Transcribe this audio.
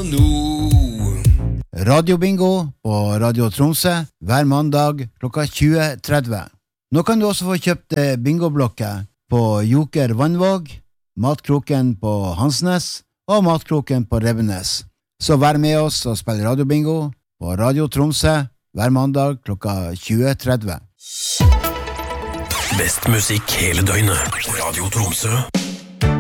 Radiobingo på Radio Tromsø hver mandag klokka 20.30. Nå kan du også få kjøpt bingoblokker på Joker Vannvåg, Matkroken på Hansnes og Matkroken på Revenes. Så vær med oss og spill radiobingo på Radio Tromsø hver mandag klokka 20.30. Best musikk hele døgnet. Radio Tromsø.